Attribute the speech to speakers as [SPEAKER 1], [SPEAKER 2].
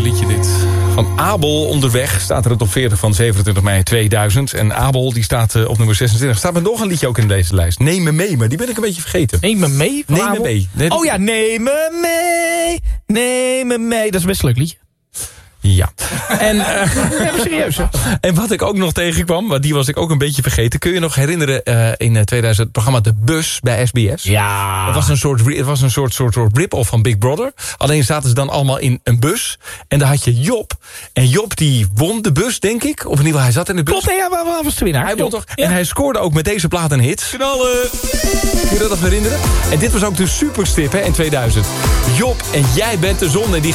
[SPEAKER 1] liedje dit. Van Abel onderweg staat er op 40 van 27 mei 2000. En Abel die staat op nummer 26. Staat er nog een liedje ook in deze lijst. Neem me mee, maar die ben ik een beetje vergeten.
[SPEAKER 2] Neem me mee?
[SPEAKER 1] Neem me mee. Nee,
[SPEAKER 2] oh ja, neem me mee. Neem me mee. Dat is best een leuk liedje.
[SPEAKER 1] Ja. En,
[SPEAKER 2] ja, serieus. Hè?
[SPEAKER 1] En wat ik ook nog tegenkwam, want die was ik ook een beetje vergeten. Kun je nog herinneren in 2000 het programma De Bus bij SBS?
[SPEAKER 2] Ja.
[SPEAKER 1] Het was een soort rip-off van Big Brother. Alleen zaten ze dan allemaal in een bus. En daar had je Job. En Job die won de bus, denk ik. Of in ieder geval, hij zat in de bus.
[SPEAKER 2] Klopt, ja, waar was de winnaar?
[SPEAKER 1] Hij won toch?
[SPEAKER 2] Ja.
[SPEAKER 1] En hij scoorde ook met deze plaat een hit. Knallen! Kun je dat nog herinneren? En dit was ook de superstip hè, in 2000. Job en jij bent de zon. En die